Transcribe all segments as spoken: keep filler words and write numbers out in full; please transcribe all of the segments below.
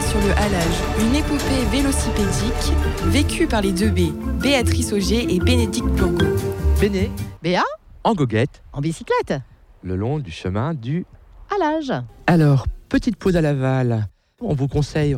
sur le halage, une épopée vélocipédique vécue par les deux B, Béatrice Auger et Bénédicte Bourgault. Béné, Béa, en goguette, en bicyclette, le long du chemin du... halage. Alors, petite pause à Laval. On vous conseille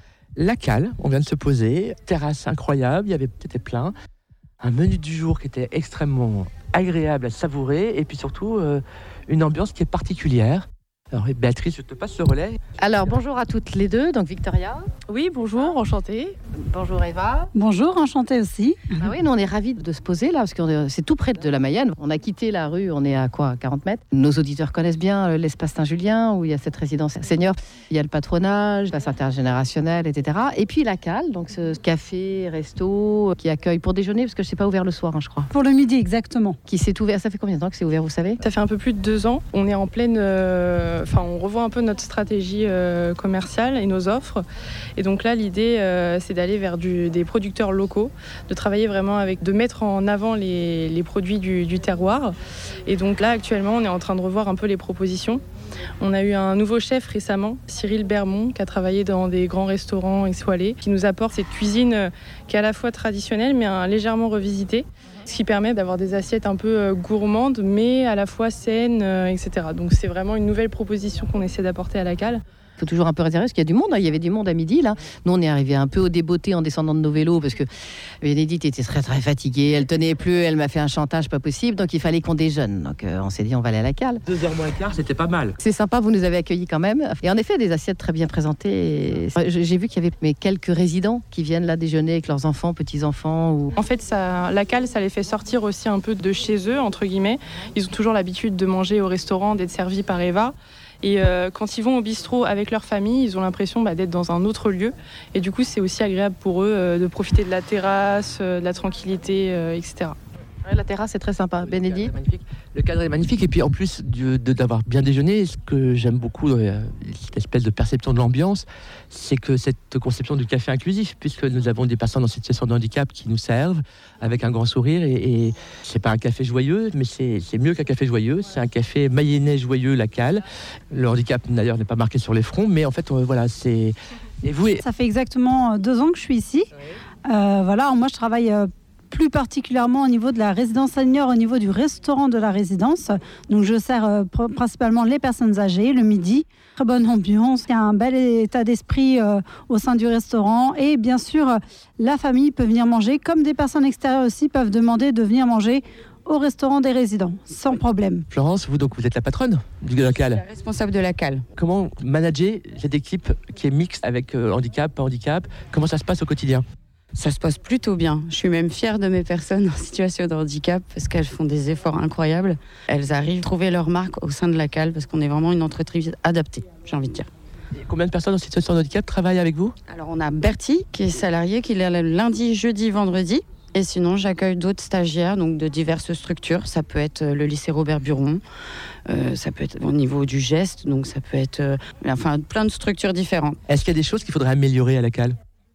la cale. On vient de se poser. Terrasse incroyable, il y avait peut-être plein. Un menu du jour qui était extrêmement agréable à savourer. Et puis surtout, euh, une ambiance qui est particulière. Alors, Béatrice, je te passe ce relais. Alors, bonjour à toutes les deux. Donc, Victoria. Oui, bonjour, enchantée. Bonjour Eva. Bonjour, enchantée aussi. Ah oui, nous on est ravis de se poser là, parce que c'est tout près de la Mayenne. On a quitté la rue, on est à quoi, quarante mètres. Nos auditeurs connaissent bien l'espace Saint-Julien, où il y a cette résidence senior. Il y a le patronage, l'espace intergénérationnel, et cetera. Et puis la cale, donc ce café, resto, qui accueille pour déjeuner, parce que je sais pas ouvert le soir, hein, je crois. Pour le midi, exactement. Qui s'est ouvert, ça fait combien de temps que c'est ouvert, vous savez? Ça fait un peu plus de deux ans. On est en pleine... Euh, enfin, on revoit un peu notre stratégie euh, commerciale et nos offres. Et donc là, l'idée, euh, c'est d'aller vers du, des producteurs locaux, de travailler vraiment avec, de mettre en avant les, les produits du, du terroir. Et donc là, actuellement, on est en train de revoir un peu les propositions. On a eu un nouveau chef récemment, Cyril Bermond, qui a travaillé dans des grands restaurants étoilés, qui nous apporte cette cuisine qui est à la fois traditionnelle, mais légèrement revisitée, ce qui permet d'avoir des assiettes un peu gourmandes, mais à la fois saines, et cetera. Donc c'est vraiment une nouvelle proposition qu'on essaie d'apporter à la cale. Il faut toujours un peu réserver parce qu'il y a du monde. Il y avait du monde à midi là. Nous on est arrivé un peu au débeauté en descendant de nos vélos parce que Bénédicte était très très fatiguée. Elle tenait plus. Elle m'a fait un chantage pas possible. Donc il fallait qu'on déjeune. Donc euh, on s'est dit on va aller à la cale. Deux heures moins quart, c'était pas mal. C'est sympa. Vous nous avez accueillis quand même. Et en effet des assiettes très bien présentées. Et j'ai vu qu'il y avait mais quelques résidents qui viennent là déjeuner avec leurs enfants, petits enfants. Ou... En fait ça, la cale ça les fait sortir aussi un peu de chez eux entre guillemets. Ils ont toujours l'habitude de manger au restaurant, d'être servis par Eva. Et euh, quand ils vont au bistrot avec leur famille, ils ont l'impression bah, d'être dans un autre lieu. Et du coup, c'est aussi agréable pour eux euh, de profiter de la terrasse, euh, de la tranquillité, euh, et cetera. Ouais, la terrasse, c'est très sympa. Le Bénédicte. cadre est magnifique. Le cadre est magnifique. Et puis en plus de, de, d'avoir bien déjeuné, ce que j'aime beaucoup, euh, cette espèce de perception de l'ambiance, c'est que cette conception du café inclusif, puisque nous avons des personnes en situation de handicap qui nous servent avec un grand sourire. Et, et c'est pas un café joyeux, mais c'est, c'est mieux qu'un café joyeux. C'est un café mayennais joyeux, la cale. Le handicap d'ailleurs n'est pas marqué sur les fronts, mais en fait, euh, voilà, c'est. Et vous, Ça fait exactement deux ans que je suis ici. Oui. Euh, voilà, moi je travaille. Euh, plus particulièrement au niveau de la résidence senior, au niveau du restaurant de la résidence. Donc je sers euh, pr- principalement les personnes âgées le midi. Très bonne ambiance, il y a un bel état d'esprit euh, au sein du restaurant. Et bien sûr, euh, la famille peut venir manger, comme des personnes extérieures aussi peuvent demander de venir manger au restaurant des résidents, sans problème. Florence, vous, donc, vous êtes la patronne du local. La responsable de la cale. Comment manager cette équipe qui est mixte avec euh, handicap, pas handicap? Comment ça se passe au quotidien? Ça se passe plutôt bien. Je suis même fière de mes personnes en situation de handicap parce qu'elles font des efforts incroyables. Elles arrivent à trouver leur marque au sein de la cale parce qu'on est vraiment une entreprise adaptée, j'ai envie de dire. Et combien de personnes en situation de handicap travaillent avec vous? Alors on a Bertie qui est salarié, qui est là le lundi, jeudi, vendredi. Et sinon, j'accueille d'autres stagiaires, donc de diverses structures. Ça peut être le lycée Robert-Buron, euh, ça peut être au niveau du geste, donc ça peut être euh, enfin, plein de structures différentes. Est-ce qu'il y a des choses qu'il faudrait améliorer à la cale?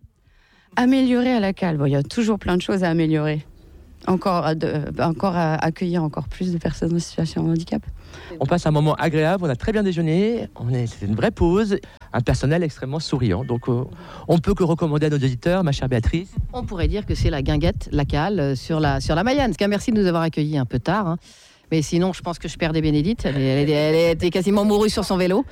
Améliorer à la cale, bon, il y a toujours plein de choses à améliorer. Encore, de, encore à accueillir encore plus de personnes en situation de handicap. On passe un moment agréable, on a très bien déjeuné, on est, c'est une vraie pause, un personnel extrêmement souriant. Donc euh, on peut que recommander à nos auditeurs, ma chère Béatrice. On pourrait dire que c'est la guinguette, la cale sur la, sur la Mayenne. Merci de nous avoir accueillis un peu tard. Hein. Mais sinon, je pense que je perdais Bénédicte. Elle, elle, elle était quasiment mourue sur son vélo.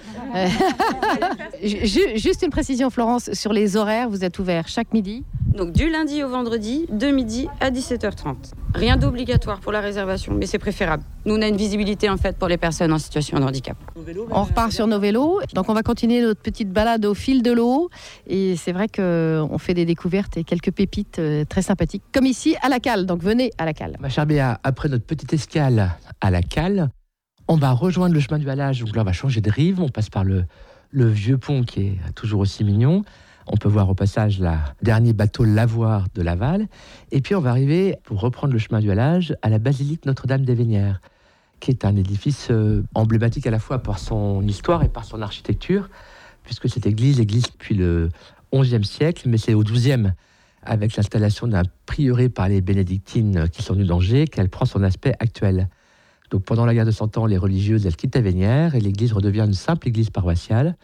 Juste une précision, Florence, sur les horaires, vous êtes ouvert chaque midi? Donc du lundi au vendredi, de midi à dix-sept heures trente. Rien d'obligatoire pour la réservation, mais c'est préférable. Nous, on a une visibilité en fait pour les personnes en situation de handicap. On repart sur nos vélos. Donc on va continuer notre petite balade au fil de l'eau. Et c'est vrai qu'on fait des découvertes et quelques pépites très sympathiques, comme ici à la cale. Donc venez à la cale. Ma chère Béa, après notre petite escale à la cale, on va rejoindre le chemin du halage. Donc là, on va changer de rive. On passe par le, le vieux pont qui est toujours aussi mignon. On peut voir au passage le dernier bateau lavoir de Laval. Et puis on va arriver, pour reprendre le chemin du halage, à la basilique Notre-Dame des Vénières, qui est un édifice euh, emblématique à la fois par son histoire et par son architecture, puisque cette église existe depuis le onzième siècle, mais c'est au douzième, avec l'installation d'un prieuré par les bénédictines qui sont venues d'Angers, qu'elle prend son aspect actuel. Donc pendant la guerre de Cent Ans, les religieuses, elles quittent la Vénière et l'église redevient une simple église paroissiale.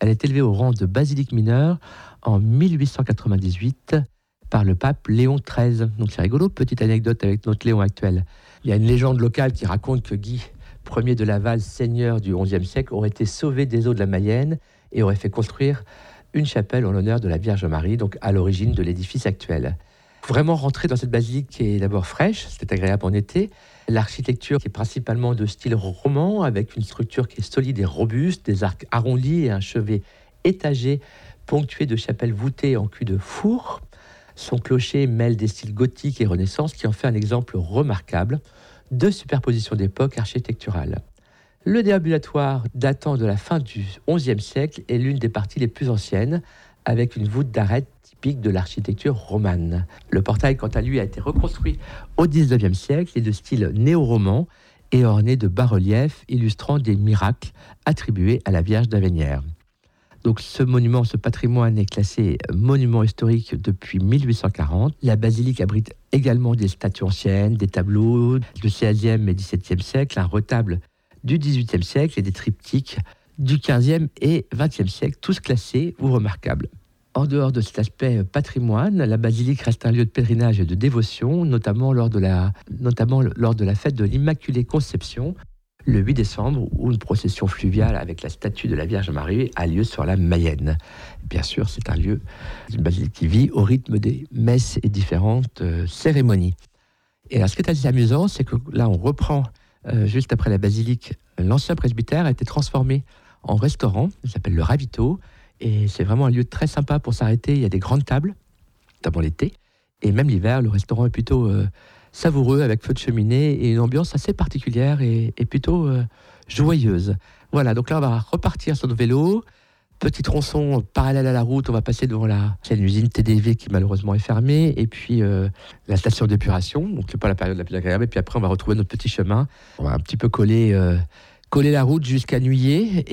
Elle est élevée au rang de basilique mineure en mille huit cent quatre-vingt-dix-huit par le pape Léon treize. Donc c'est rigolo, petite anecdote avec notre Léon actuel. Il y a une légende locale qui raconte que Guy Ier de Laval, seigneur du onzième siècle, aurait été sauvé des eaux de la Mayenne et aurait fait construire une chapelle en l'honneur de la Vierge Marie, donc à l'origine de l'édifice actuel. Vraiment rentrer dans cette basilique qui est d'abord fraîche, c'était agréable en été. L'architecture qui est principalement de style roman, avec une structure qui est solide et robuste, des arcs arrondis et un chevet étagé, ponctué de chapelles voûtées en cul de four. Son clocher mêle des styles gothiques et renaissance qui en fait un exemple remarquable de superposition d'époque architecturale. Le déambulatoire datant de la fin du onzième siècle est l'une des parties les plus anciennes, avec une voûte d'arête typique de l'architecture romane. Le portail, quant à lui, a été reconstruit au dix-neuvième siècle et de style néo-roman et orné de bas-reliefs illustrant des miracles attribués à la Vierge d'Avennières. Donc ce monument, ce patrimoine est classé monument historique depuis mille huit cent quarante. La basilique abrite également des statues anciennes, des tableaux du seizième et dix-septième siècle, un retable du dix-huitième siècle et des triptyques du quinzième et vingtième siècle, tous classés ou remarquables. En dehors de cet aspect patrimoine, la basilique reste un lieu de pèlerinage et de dévotion, notamment lors de la, notamment lors de la fête de l'Immaculée Conception, le huit décembre, où une procession fluviale avec la statue de la Vierge Marie a lieu sur la Mayenne. Bien sûr, c'est un lieu, une basilique qui vit au rythme des messes et différentes euh, cérémonies. Et alors, ce qui est assez amusant, c'est que là, on reprend, euh, juste après la basilique, l'ancien presbytère a été transformé en restaurant, il s'appelle le Ravito, et c'est vraiment un lieu très sympa pour s'arrêter. Il y a des grandes tables, notamment l'été, et même l'hiver, le restaurant est plutôt euh, savoureux, avec feu de cheminée et une ambiance assez particulière et, et plutôt euh, joyeuse. Voilà, donc là, on va repartir sur nos vélos. Petit tronçon parallèle à la route, on va passer devant la chaîne usine T D V qui malheureusement est fermée, et puis euh, la station d'épuration, donc c'est pas la période la plus agréable, et puis après on va retrouver notre petit chemin. On va un petit peu coller, euh, coller la route jusqu'à Nuillé,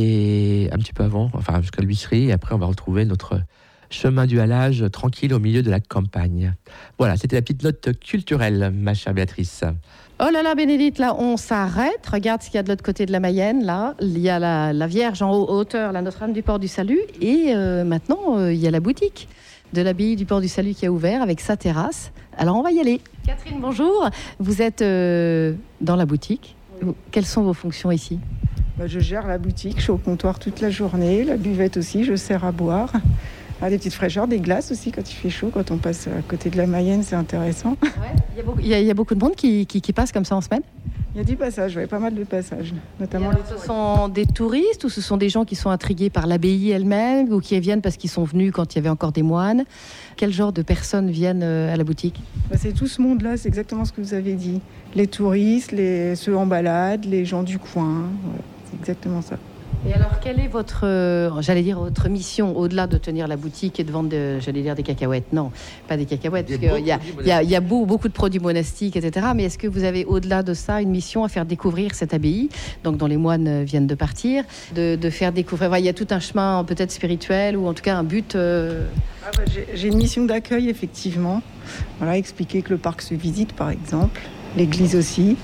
et un petit peu avant, enfin jusqu'à l'Huisserie, et après on va retrouver notre chemin du halage tranquille au milieu de la campagne. Voilà, c'était la petite note culturelle, ma chère Béatrice. Oh là là, Bénédicte, là, on s'arrête. Regarde ce qu'il y a de l'autre côté de la Mayenne, là. Il y a la, la Vierge en haut, hauteur, la Notre-Dame du Port du Salut. Et euh, maintenant, euh, il y a la boutique de l'abbaye du Port du Salut qui a ouvert avec sa terrasse. Alors, on va y aller. Catherine, bonjour. Vous êtes euh, dans la boutique. Oui. Quelles sont vos fonctions ici ? Bah, je gère la boutique, je suis au comptoir toute la journée. La buvette aussi, je sers à boire. Ah, des petites fraîcheurs, des glaces aussi quand il fait chaud, quand on passe à côté de la Mayenne, c'est intéressant. Ouais, il, y a beaucoup, il, y a, il y a beaucoup de monde qui, qui, qui passe comme ça en semaine ? Il y a des passages, ouais, pas mal de passages. Notamment alors, ce sont des touristes ou ce sont des gens qui sont intrigués par l'abbaye elle-même ou qui viennent parce qu'ils sont venus quand il y avait encore des moines ? Quel genre de personnes viennent à la boutique ? Bah, c'est tout ce monde-là, c'est exactement ce que vous avez dit. Les touristes, les, ceux en balade, les gens du coin, ouais, c'est exactement ça. Et alors, quelle est votre, euh, j'allais dire, votre mission au-delà de tenir la boutique et de vendre, de, j'allais dire, des cacahuètes ? Non, pas des cacahuètes, parce qu'il y a, il y a, il y a beaucoup, beaucoup de produits monastiques, et cetera. Mais est-ce que vous avez, au-delà de ça, une mission à faire découvrir cette abbaye, donc dont les moines viennent de partir, de, de faire découvrir, il y a tout un chemin peut-être spirituel ou en tout cas un but euh... ah bah, j'ai, j'ai une mission d'accueil, effectivement. Voilà, expliquer que le parc se visite, par exemple, l'église aussi.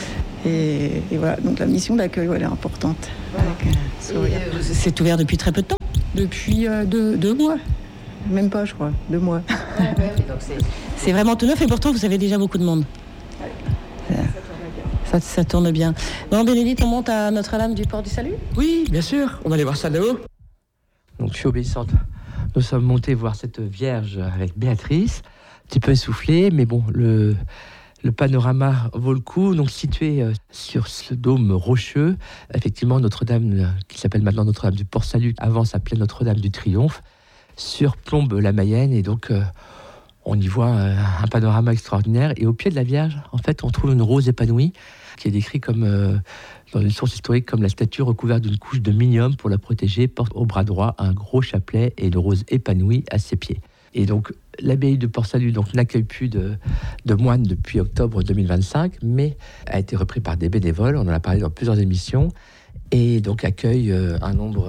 Et, et voilà, donc la mission d'accueil, elle est importante. Avec, euh, et, euh, c'est ouvert depuis très peu de temps ? Depuis euh, deux, deux mois. Même pas, je crois, deux mois. Ouais, ouais, donc c'est, c'est vraiment tout neuf et pourtant vous avez déjà beaucoup de monde. Ouais. Ça, ça tourne bien. Bon, Bénédicte, on monte à Notre-Dame du Port du Salut ? Oui, bien sûr, on va aller voir ça de haut. Donc je suis obéissante. Nous sommes montés voir cette Vierge avec Béatrice, un petit peu essoufflée, mais bon, le... Le panorama vaut le coup, donc situé euh, sur ce dôme rocheux. Effectivement, Notre-Dame, euh, qui s'appelle maintenant Notre-Dame du Port-Salut, avant s'appelait Notre-Dame du Triomphe, surplombe la Mayenne et donc euh, on y voit euh, un panorama extraordinaire. Et au pied de la Vierge, en fait, on trouve une rose épanouie qui est décrite comme, euh, dans une source historique comme la statue recouverte d'une couche de minium pour la protéger, porte au bras droit un gros chapelet et une rose épanouie à ses pieds. Et donc, l'abbaye de Port-Salut donc, n'accueille plus de, de moines depuis octobre deux mille vingt-cinq, mais a été repris par des bénévoles, on en a parlé dans plusieurs émissions, et donc accueille euh, un nombre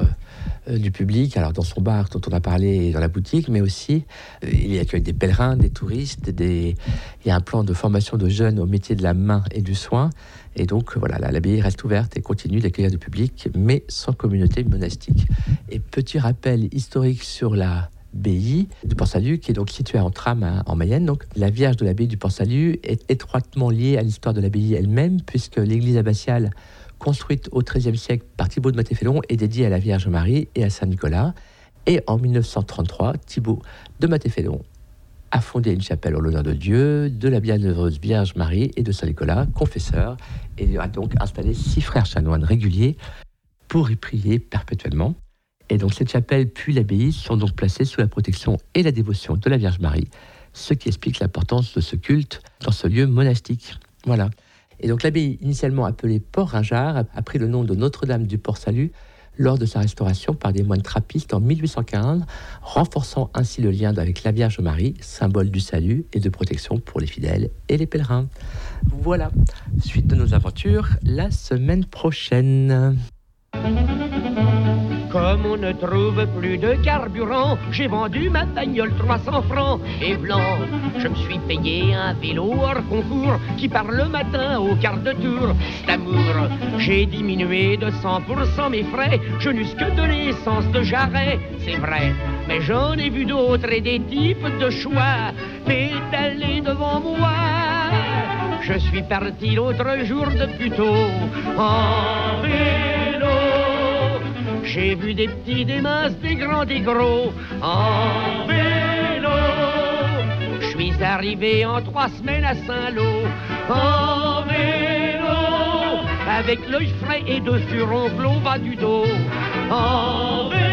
euh, du public, alors dans son bar dont on a parlé, et dans la boutique, mais aussi euh, il y accueille des pèlerins, des touristes, des... il y a un plan de formation de jeunes au métier de la main et du soin. Et donc voilà, l'abbaye reste ouverte et continue d'accueillir du public, mais sans communauté monastique. Et petit rappel historique sur la l'abbaye du Port-Salut, qui est donc située à Entrammes, en Mayenne. Donc, la Vierge de l'abbaye du Port-Salut est étroitement liée à l'histoire de l'abbaye elle-même, puisque l'église abbatiale, construite au treizième siècle par Thibaut de Mattefellon, est dédiée à la Vierge Marie et à Saint-Nicolas. Et en mille neuf cent trente-trois, Thibaut de Mattefellon a fondé une chapelle en l'honneur de Dieu, de la bienheureuse Vierge Marie et de Saint-Nicolas, confesseur, et a donc installé six frères chanoines réguliers pour y prier perpétuellement. Et donc cette chapelle puis l'abbaye sont donc placées sous la protection et la dévotion de la Vierge Marie, ce qui explique l'importance de ce culte dans ce lieu monastique. Voilà. Et donc l'abbaye, initialement appelée Port-Ringard, a pris le nom de Notre-Dame du Port-Salut lors de sa restauration par des moines trappistes en mille huit cent quinze, renforçant ainsi le lien avec la Vierge Marie, symbole du salut et de protection pour les fidèles et les pèlerins. Voilà, suite de nos aventures la semaine prochaine. Comme on ne trouve plus de carburant, j'ai vendu ma bagnole trois cents francs et blanc. Je me suis payé un vélo hors concours qui part le matin au quart de tour. C'est amour, j'ai diminué de cent pour cent mes frais. Je n'eusse que de l'essence de jarret, c'est vrai. Mais j'en ai vu d'autres et des types de choix pédaler devant moi. Je suis parti l'autre jour de Puteaux en vélo. J'ai vu des petits, des minces, des grands, des gros en vélo. Je suis arrivé en trois semaines à Saint-Lô en vélo, avec l'œil frais et deux furons au bas du dos en vélo.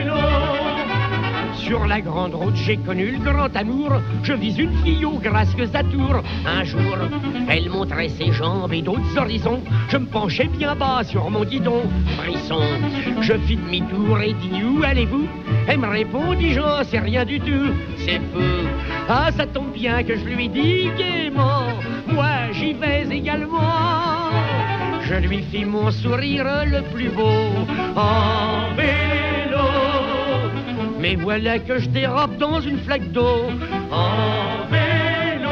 Sur la grande route, j'ai connu le grand amour. Je vis une fille aux gracieuses atours. Un jour, elle montrait ses jambes et d'autres horizons. Je me penchais bien bas sur mon guidon. Frisson, je fis demi-tour et dis où allez-vous? Elle me répondit j'en sais rien du tout. C'est fou. Ah, ça tombe bien que je lui dis gaiement. Moi, j'y vais également. Je lui fis mon sourire le plus beau en vélo. Mais voilà que je dérape dans une flaque d'eau en vélo.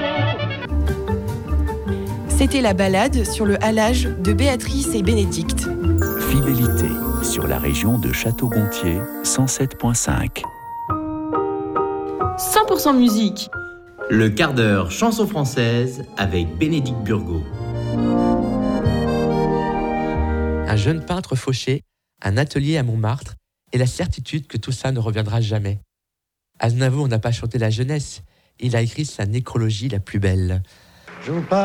C'était la balade sur le halage de Béatrice et Bénédicte. Fidélité sur la région de Château-Gontier, cent sept virgule cinq. cent pour cent musique. Le quart d'heure chanson française avec Bénédicte Burgot. Un jeune peintre fauché, un atelier à Montmartre, et la certitude que tout ça ne reviendra jamais. Aznavour n'a pas chanté la jeunesse, il a écrit sa nécrologie la plus belle. Je vous parle